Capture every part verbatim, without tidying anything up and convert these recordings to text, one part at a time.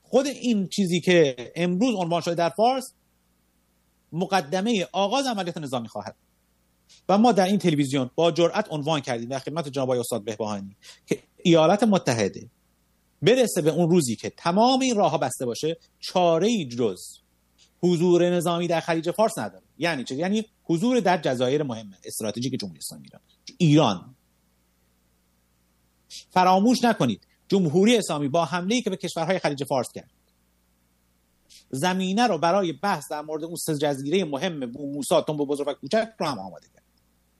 خود این چیزی که امروز عنوان شده در فارس مقدمه آغاز عملیات نظامی خواهد. و ما در این تلویزیون با جرأت عنوان کردیم در خدمت جناب آقای استاد بهبهانی که ایالات متحده برسه به اون روزی که تمام این راه‌ها بسته باشه، چاره‌ای جز حضور نظامی در خلیج فارس نداره. یعنی چه؟ یعنی حضور در جزایر مهم استراتژیک جمهوری اسلامی ایران. ایران فراموش نکنید جمهوری اسلامی با حمله‌ای که به کشورهای خلیج فارس کرد زمینه رو برای بحث در مورد اون سه جزیره مهم بو موسی، تنبو بزرگ و کوچک رو هم آماده کرد.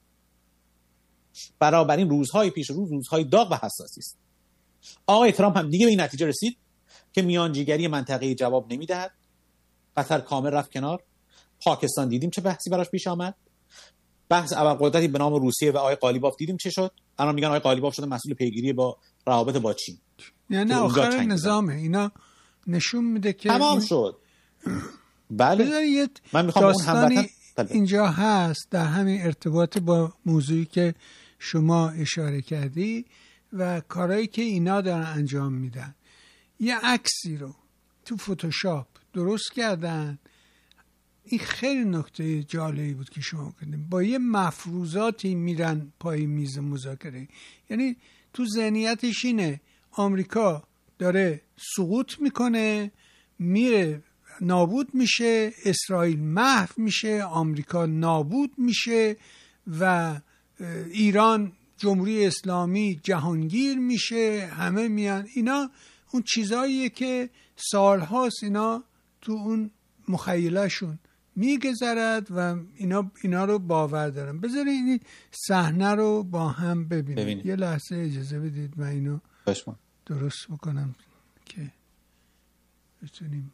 بنابراین روزهای پیش روز روزهای داغ و حساسی است. آقای ترامپ هم دیگه به این نتیجه رسید که میانجیگری منطقه‌ای جواب نمیدهد. قطر کامل رفت کنار. پاکستان دیدیم چه بحثی براش پیش آمد. بحث ابرقدرتی به نام روسیه و آقای قالیباف دیدیم چه شد. الان میگن آقای قالیباف شده مسئول پیگیری با روابط با چین. یعنی آخر نظامه. اینا نشون میده که تمام شد. بله. من میخوام اون هموطن اینجا هست در همین ارتباط با موضوعی که شما اشاره کردی و کارهایی که اینا دارن انجام میدن. یه عکسی رو تو فتوشاپ درست کردن. این خیلی نکته جالبی بود که شما کردین. با یه مفروضاتی میرن پای میز مذاکره. یعنی تو ذهنیتش اینه آمریکا داره سقوط میکنه، میره نابود میشه، اسرائیل محو میشه، آمریکا نابود میشه و ایران جمهوری اسلامی جهانگیر میشه. همه میان. اینا اون چیزاییه که سالهاست اینا تو اون مخیلهشون میگذرد و اینا اینا رو باور دارن. بذارید این صحنه رو با هم ببینیم. ببینید. یه لحظه اجازه بدید من اینو بشمن. درست بکنم که بتونیم.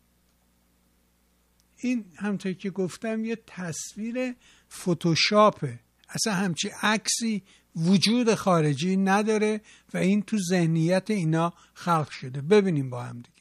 این همونطور که گفتم یه تصویر فتوشاپه. اصلا همچی عکسی وجود خارجی نداره و این تو ذهنیت اینا خلق شده. ببینیم با هم دیگه.